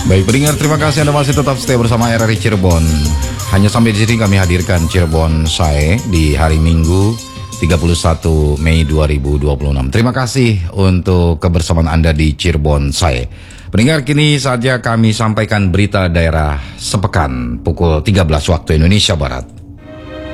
Baik pendengar, terima kasih Anda masih tetap stay bersama RRI Cirebon. Hanya sampai di sini kami hadirkan Cirebon Sae di hari Minggu 31 Mei 2026. Terima kasih untuk kebersamaan Anda di Cirebon Sae. Pendengar, kini saja kami sampaikan berita daerah sepekan pukul 13 waktu Indonesia Barat.